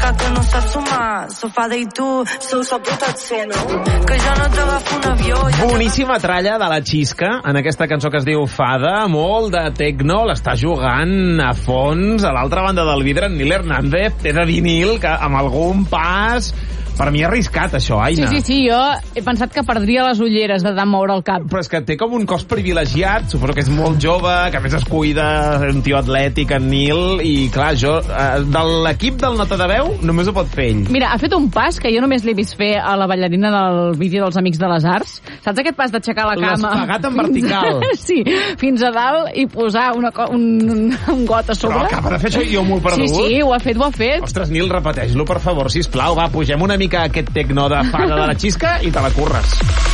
una que no sap sumar. Sofada i tu, sou pot ser, no? Que jo no t'agafo un avió. Boníssima tralla de la Xisca en aquesta cançó que es diu Fada, molt de tecno, l'està jugant a fons. A l'altra banda del vidre, en Nil Hernández té de vinil que amb algun pas... Per mi arriscat, això, Aina. Sí, jo he pensat que perdria les ulleres de moure el cap. Però és que té com un cos privilegiat, suposo que és molt jove, que a més es cuida, un tio atlètic, en Nil, i clar, jo, de l'equip del Nota de Veu, només ho pot fer ell. Mira, ha fet un pas que jo només l'he vist fer a la ballarina del vídeo dels Amics de les Arts. Saps aquest pas d'aixecar la cama? L'espagat en vertical. Sí, fins a dalt i posar un got a sobre. Però acaba de fer això i jo m'ho he perdut. Sí, ho ha fet. Ostres, Nil, repeteix-lo, per favor, sisplau. Va, pugem una mica aquest tecno de Fada de la Xisca i te la curres.